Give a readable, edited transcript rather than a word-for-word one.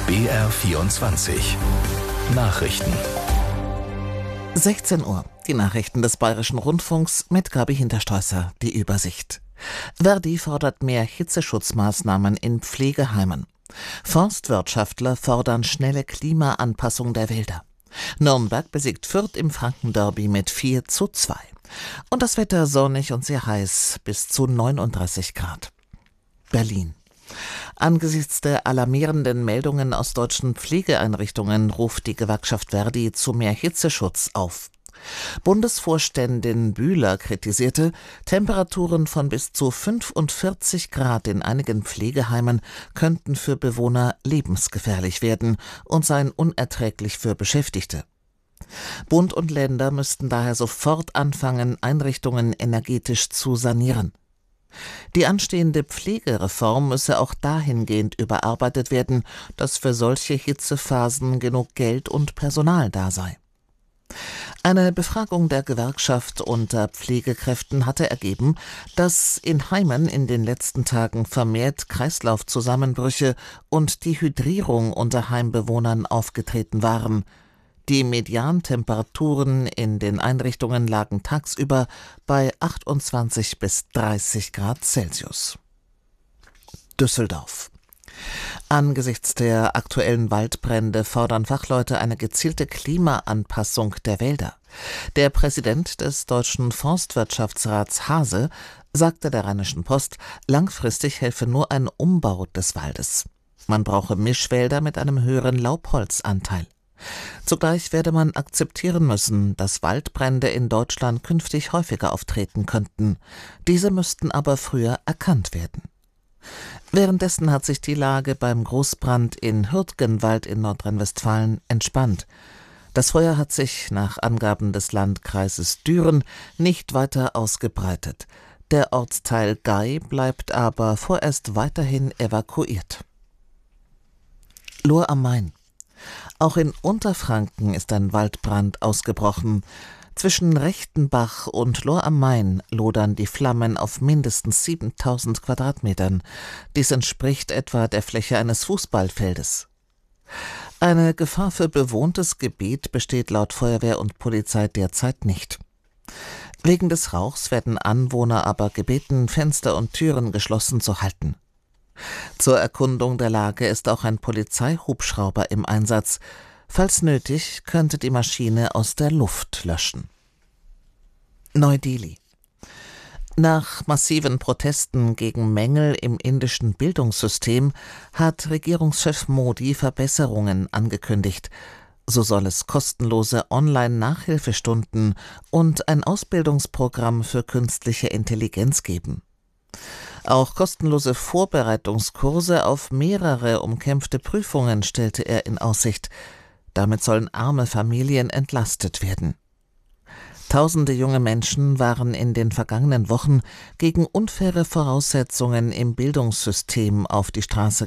BR24 Nachrichten. 16 Uhr. Die Nachrichten des Bayerischen Rundfunks mit Gabi Hinterstoesser. Die Übersicht. Verdi fordert mehr Hitzeschutzmaßnahmen in Pflegeheimen. Forstwirtschaftler fordern schnelle Klimaanpassung der Wälder. Nürnberg besiegt Fürth im Frankenderby mit 4:2. Und das Wetter sonnig und sehr heiß, bis zu 39 Grad. Berlin. Angesichts der alarmierenden Meldungen aus deutschen Pflegeeinrichtungen ruft die Gewerkschaft Verdi zu mehr Hitzeschutz auf. Bundesvorständin Bühler kritisierte, Temperaturen von bis zu 45 Grad in einigen Pflegeheimen könnten für Bewohner lebensgefährlich werden und seien unerträglich für Beschäftigte. Bund und Länder müssten daher sofort anfangen, Einrichtungen energetisch zu sanieren. Die anstehende Pflegereform müsse auch dahingehend überarbeitet werden, dass für solche Hitzephasen genug Geld und Personal da sei. Eine Befragung der Gewerkschaft unter Pflegekräften hatte ergeben, dass in Heimen in den letzten Tagen vermehrt Kreislaufzusammenbrüche und Dehydrierung unter Heimbewohnern aufgetreten waren. Die Mediantemperaturen in den Einrichtungen lagen tagsüber bei 28 bis 30 Grad Celsius. Düsseldorf. Angesichts der aktuellen Waldbrände fordern Fachleute eine gezielte Klimaanpassung der Wälder. Der Präsident des Deutschen Forstwirtschaftsrats Hase sagte der Rheinischen Post, langfristig helfe nur ein Umbau des Waldes. Man brauche Mischwälder mit einem höheren Laubholzanteil. Zugleich werde man akzeptieren müssen, dass Waldbrände in Deutschland künftig häufiger auftreten könnten. Diese müssten aber früher erkannt werden. Währenddessen hat sich die Lage beim Großbrand in Hürtgenwald in Nordrhein-Westfalen entspannt. Das Feuer hat sich nach Angaben des Landkreises Düren nicht weiter ausgebreitet. Der Ortsteil Gay bleibt aber vorerst weiterhin evakuiert. Lohr am Main. Auch in Unterfranken ist ein Waldbrand ausgebrochen. Zwischen Rechtenbach und Lohr am Main lodern die Flammen auf mindestens 7000 Quadratmetern. Dies entspricht etwa der Fläche eines Fußballfeldes. Eine Gefahr für bewohntes Gebiet besteht laut Feuerwehr und Polizei derzeit nicht. Wegen des Rauchs werden Anwohner aber gebeten, Fenster und Türen geschlossen zu halten. Zur Erkundung der Lage ist auch ein Polizeihubschrauber im Einsatz. Falls nötig, könnte die Maschine aus der Luft löschen. Neu-Delhi. Nach massiven Protesten gegen Mängel im indischen Bildungssystem hat Regierungschef Modi Verbesserungen angekündigt. So soll es kostenlose Online-Nachhilfestunden und ein Ausbildungsprogramm für künstliche Intelligenz geben. Auch kostenlose Vorbereitungskurse auf mehrere umkämpfte Prüfungen stellte er in Aussicht. Damit sollen arme Familien entlastet werden. Tausende junge Menschen waren in den vergangenen Wochen gegen unfaire Voraussetzungen im Bildungssystem auf die Straße